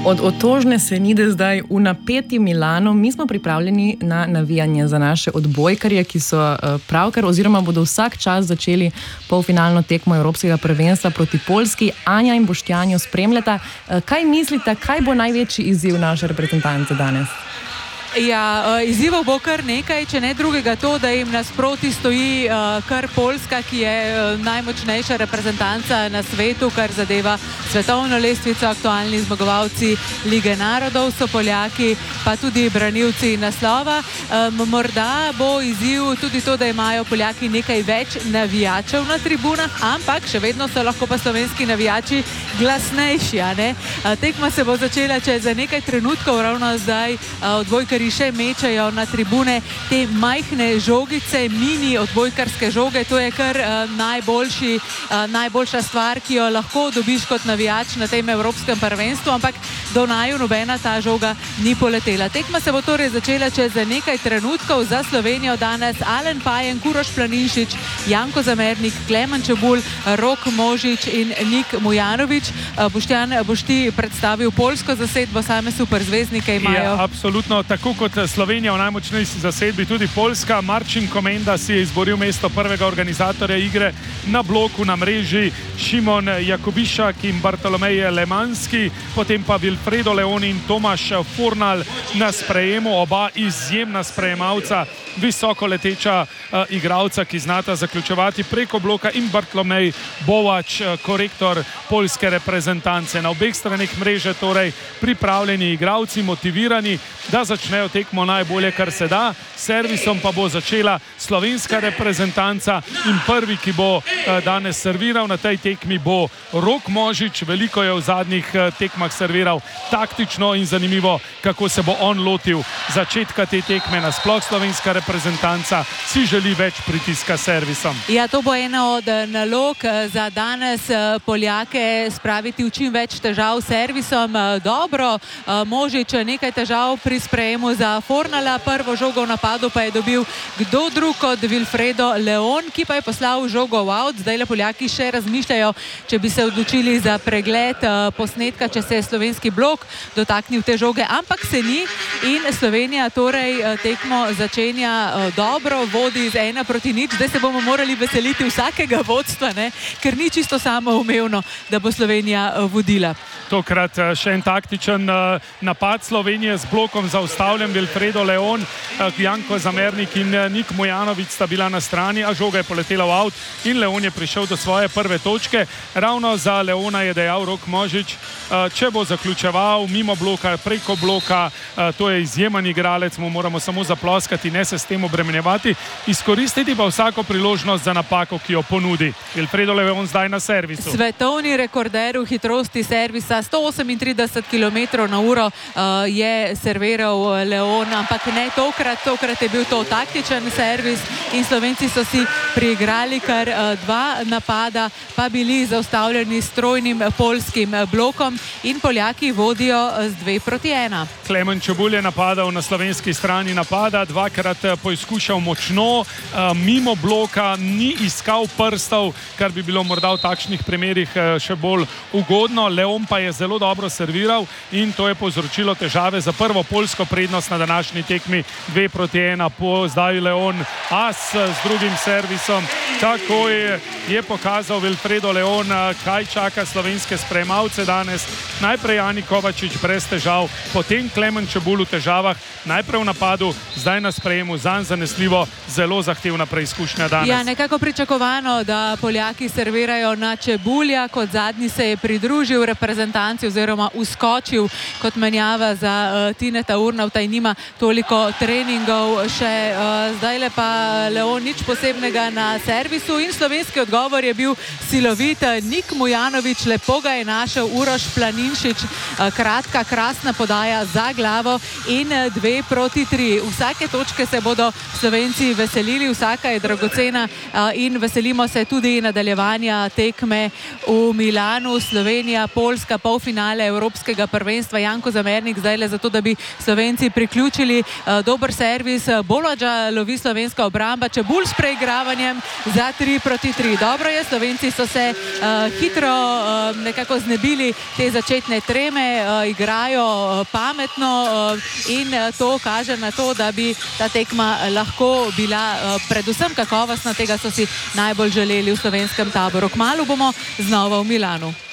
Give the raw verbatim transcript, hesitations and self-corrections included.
Od otožne Senide zdaj v napeti Milano. Mi smo pripravljeni na navijanje za naše odbojkarje, ki so pravkar oziroma bodo vsak čas začeli polfinalno tekmo Evropskega prvenstva proti Poljski. Anja in Boštjan jo spremljata. Kaj mislite, kaj bo največji izziv naše reprezentance danes? Ja, izzivov bo kar nekaj, če ne drugega to, da jim nasproti stoji kar Poljska, ki je najmočnejša reprezentanca na svetu, kar zadeva svetovno lestvico. Aktualni zmagovalci Lige narodov so Poljaki, pa tudi branilci naslova. Morda bo izziv tudi to, da imajo Poljaki nekaj več navijačev na tribunah, ampak še vedno so lahko pa slovenski navijači glasnejši, a ne? Tekma se bo začela čez nekaj trenutkov, ravno zdaj odbojkarji še mečajo na tribune te majhne žogice, mini odbojkarske žoge. To je kar uh, najboljši, uh, najboljša stvar, ki jo lahko dobiš kot navijač na tem Evropskem prvenstvu, ampak do naju nobena ta žoga ni poletela. Tekma se bo torej začela čez nekaj trenutkov. Za Slovenijo danes Alen Pajen, Uroš Planinšič, Janko Zamernik, Klemen Čebulj, Rok Možič in Nik Mujanović. Uh, Boštjan, boš ti predstavil poljsko zasedbo, same super zvezdnike imajo. Ja, absolutno, tako kot Slovenija v najmočnejši zasedbi, tudi Poljska. Marcin Komenda si je izboril mesto prvega organizatorja igre na bloku, na mreži Šimon Jakubišak in Bartolomej Lemanski, potem pa Vilfredo Leon in Tomaš Fornal na sprejemu, oba izjemna sprejemalca, visoko leteča uh, igralca, ki znata zaključevati preko bloka, in Bartolomej Bovač, uh, korektor poljske reprezentance. Na obeh straneh mreže torej pripravljeni igralci, motivirani, da začnejo tekmo najbolje, kar se da. Servisom pa bo začela slovenska reprezentanca in prvi, ki bo uh, danes serviral na tej tekmi, bo Rok Možič. Veliko je v zadnjih uh, tekmah serviral taktično in zanimivo, kako se bo on lotil začetka te tekme. Nasploh slovenska reprezentanca si želi več pritiska servisom. Ja, to bo ena od nalog za danes, Poljake spraviti v čim več težav servisom. Dobro, Možič nekaj težav pri sprejemu za Fornala, prvo žogo v napadu pa je dobil kdo drug kot Vilfredo Leon, ki pa je poslal žogo v out. Zdaj le Poljaki še razmišljajo, če bi se odločili za pregled posnetka, če se je slovenski blok dotaknil te žoge, ampak se ni in Slovenija torej tekmo začenja dobro, vodi z ena proti nič. Zdaj se bomo morali veseliti vsakega vodstva, ne? Ker ni čisto samoumevno, da bo Slovenija vodila. Tokrat še en taktičen napad Slovenije z blokom zaustavljen. Vilfredo Leon, Janko Zamernik in Nik Mujanović sta bila na strani, a žoga je poletela v out in Leon je prišel do svoje prve točke. Ravno za Leona je dejal Rok Možič, če bo zaključeval mimo bloka, preko bloka, to je izjemen igralec, mu moramo samo zaploskati, ne se s tem obremenjevati, izkoristiti pa vsako priložnost za napako, ki jo ponudi. Vilfredo Leon zdaj na servisu. Svetovni rekorder v hitrosti servisa, sto osemintrideset kilometrov na uro uh, je serviral Leon, ampak ne tokrat, tokrat je bil to taktičen servis in Slovenci so si priigrali kar uh, dva napada, pa bili zaustavljeni s trojnim poljskim blokom in Poljaki vodijo z dve proti ena. Klemen Čebulj je napadal na slovenski strani napada, dvakrat poizkušal močno, uh, mimo bloka, ni iskal prstov, kar bi bilo morda v takšnih primerih uh, še bolj ugodno. Leon pa je zelo dobro serviral in to je povzročilo težave za prvo poljsko prednost na današnji tekmi, dve proti ena. Po zdaj Leon as z drugim servisom. Tako je, je pokazal Vilfredo Leon, kaj čaka slovenske sprejemalce danes. Najprej Ani Kovačič brez težav, potem Klemen Čebulj v težavah, najprej v napadu, zdaj na sprejemu, zanj zanesljivo, zelo zahtevna preizkušnja danes. Ja, nekako pričakovano, da Poljaki servirajo na Čebulja, kot zadnji se je pridružil reprezentanci oziroma uskočil kot menjava za uh, Tineta Urnauta in nima toliko treningov še. Uh, zdaj le pa Leon nič posebnega na servisu in slovenski odgovor je bil silovit. Nik Mujanović lepo ga je našel, Uroš Planinšič, uh, kratka, krasna podaja za glavo in dve proti tri. Vsake točke se bodo Slovenci veselili, vsaka je dragocena uh, in veselimo se tudi nadaljevanja tekme v Milanu. Slovenija, Poljska polfinale Evropskega prvenstva. Janko Zamernik zdaj le zato, da bi Slovenci priključili dober servis. Bolodža lovi slovenska obramba, Čebulj s preigravanjem za tri proti tri. Dobro je, Slovenci so se hitro nekako znebili te začetne treme, igrajo pametno in to kaže na to, da bi ta tekma lahko bila predvsem kakovostna. Tega so si najbolj želeli v slovenskem taboru. Kmalu bomo znova v Milanu.